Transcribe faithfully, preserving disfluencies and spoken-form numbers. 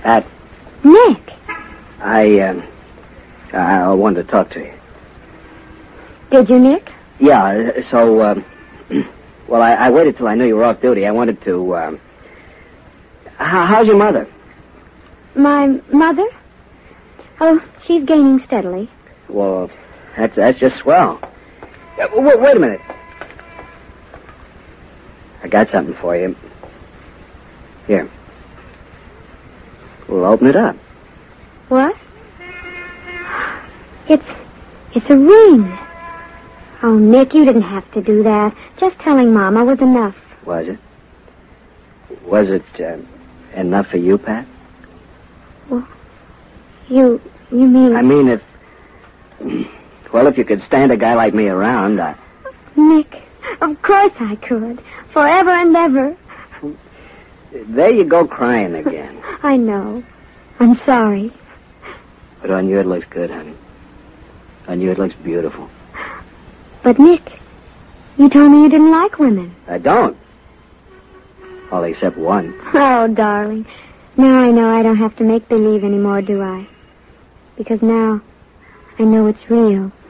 Pat. Nick. I, um, I wanted to talk to you. Did you, Nick? Yeah, so, um, well, I, I waited till I knew you were off duty. I wanted to, um, how, how's your mother? My mother? Oh, she's gaining steadily. Well, that's, that's just swell. Uh, wait, wait a minute. I got something for you. Here. We'll open it up. What? It's, it's a ring. Oh, Nick, you didn't have to do that. Just telling Mama was enough. Was it? Was it uh, enough for you, Pat? Well, you, you mean... I mean, if... Well, if you could stand a guy like me around, I... Nick, of course I could. Forever and ever. There you go crying again. I know. I'm sorry. But on you it looks good, honey. On you it looks beautiful. But, Nick, you told me you didn't like women. I don't. All except one. Oh, darling. Now I know I don't have to make believe anymore, do I? Because now I know it's real.